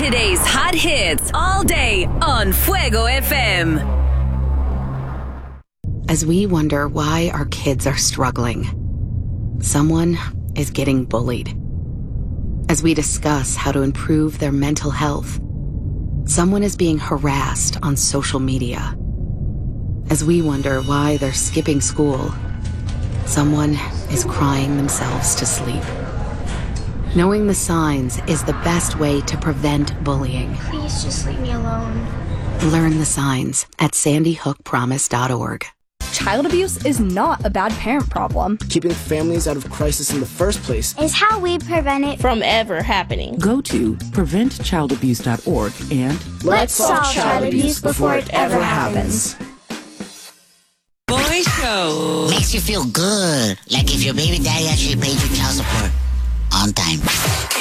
Today's hot hits all day on Fuego FM. As we wonder why our kids are struggling, someone is getting bullied. As we discuss how to improve their mental health, someone is being harassed on social media. As we wonder why they're skipping school, someone is crying themselves to sleep. Knowing the signs is the best way to prevent bullying. Please just leave me alone. Learn the signs at sandyhookpromise.org. Child abuse is not a bad parent problem. Keeping families out of crisis in the first place is how we prevent it from ever happening. Go to preventchildabuse.org and let's solve child abuse before it ever happens. Boy Show makes you feel good, like if your baby daddy actually paid your child support on time.